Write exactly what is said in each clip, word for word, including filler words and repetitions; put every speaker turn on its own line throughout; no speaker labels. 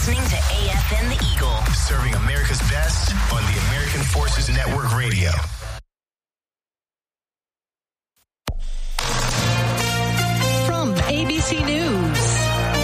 listening to A F N The Eagle.
Serving America's best on the American Forces Network Radio.
From A B C News,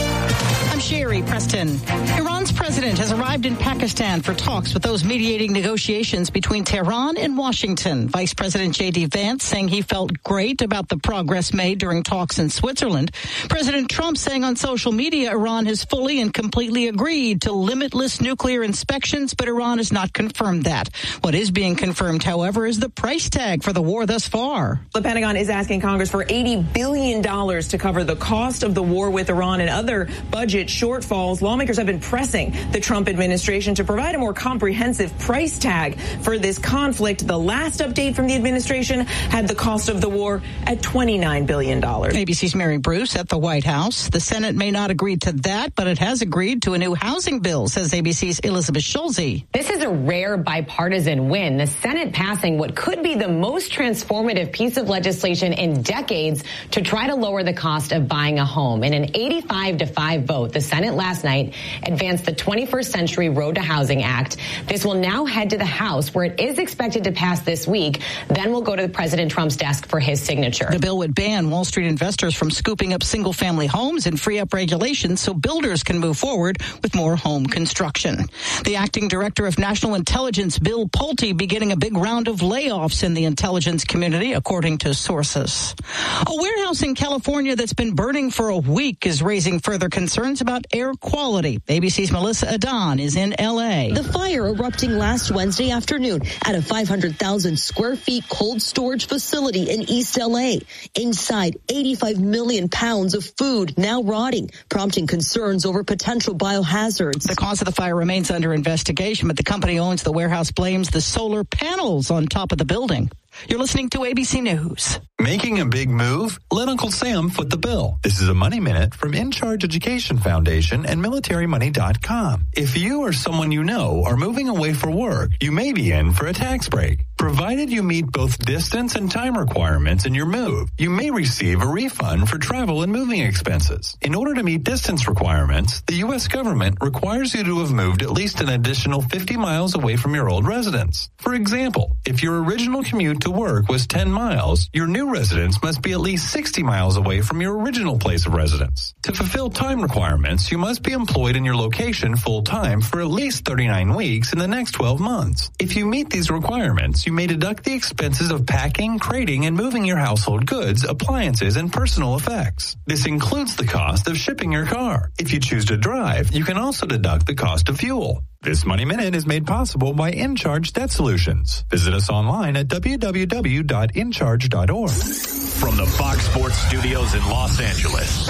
I'm Sherry Preston. Iran's president has arrived in Pakistan for talks with those mediating negotiations between Tehran and Washington. Vice President J D Vance saying he felt great about the progress made during talks in Switzerland. President Trump saying on social media Iran has fully and completely agreed to limitless nuclear inspections, but Iran has not confirmed that. What is being confirmed, however, is the price tag for the war thus far.
The Pentagon is asking Congress for eighty billion dollars to cover the cost of the war with Iran and other budget shortfalls. Lawmakers have been pressing the Trump administration to provide a more comprehensive price tag for this conflict. The last update from the administration had the cost of the war at twenty-nine billion dollars.
A B C's Mary Bruce at the White House. The Senate may not agree to that, but it has agreed to a new housing bill, says A B C's Elizabeth Schulze.
This is a rare bipartisan win. The Senate passing what could be the most transformative piece of legislation in decades to try to lower the cost of buying a home. In an eighty-five to five vote, the Senate last night advanced the twenty-first Century Road to Housing Act. This will now head to the House, where it is expected to pass this week. Then will go to President Trump's desk for his signature.
The bill would ban Wall Street investors from scooping up single-family homes and free up regulations so builders can move forward with more home construction. The acting director of National Intelligence, Bill Pulte, beginning a big round of layoffs in the intelligence community, according to sources. A warehouse in California that's been burning for a week is raising further concerns about air quality. A B C's Melissa Adon is in L A.
The fire erupting last Wednesday afternoon at a five hundred thousand square feet cold storage facility in East L A. Inside, eighty-five million pounds of food now rotting, prompting concerns over potential biohazards.
The cause of the fire remains under investigation, but the company owns the warehouse blames the solar panels on top of the building. You're listening to A B C News.
Making a big move? Let Uncle Sam foot the bill. This is a Money Minute from In Charge Education Foundation and military money dot com. If you or someone you know are moving away for work, you may be in for a tax break. Provided you meet both distance and time requirements in your move, you may receive a refund for travel and moving expenses. In order to meet distance requirements, the U S government requires you to have moved at least an additional fifty miles away from your old residence. For example, if your original commute to work was ten miles, your new residence must be at least sixty miles away from your original place of residence. To fulfill time requirements, you must be employed in your location full-time for at least thirty-nine weeks in the next twelve months. If you meet these requirements, you may deduct the expenses of packing, crating, and moving your household goods, appliances, and personal effects. This includes the cost of shipping your car. If you choose to drive, you can also deduct the cost of fuel. This Money Minute is made possible by InCharge Debt Solutions. Visit us online at w w w dot in charge dot org.
From the Fox Sports Studios in Los Angeles,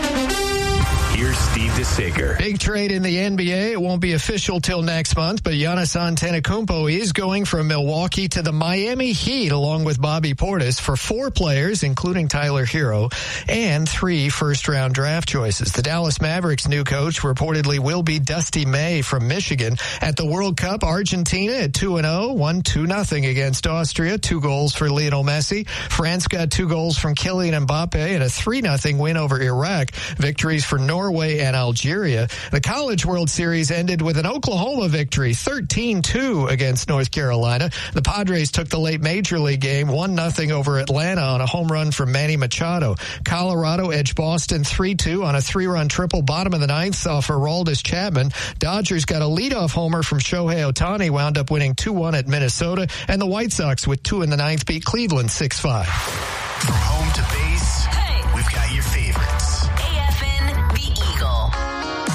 here's Steve DeSager.
Big trade in the N B A. It won't be official till next month, but Giannis Antetokounmpo is going from Milwaukee to the Miami Heat along with Bobby Portis for four players, including Tyler Hero, and three first-round draft choices. The Dallas Mavericks' new coach reportedly will be Dusty May from Michigan. At the World Cup, Argentina at two and oh, won two nothing against Austria, two goals for Lionel Messi. France got two goals from Kylian Mbappe and a three nothing win over Iraq. Victories for Norway and Algeria. The College World Series ended with an Oklahoma victory, thirteen two against North Carolina. The Padres took the late Major League game, one nothing over Atlanta on a home run from Manny Machado. Colorado edged Boston three two on a three-run triple bottom of the ninth off Aroldis Chapman. Dodgers got a leadoff homer from Shohei Ohtani, wound up winning two one at Minnesota. And the White Sox with two in the ninth beat Cleveland six five.
From home to big.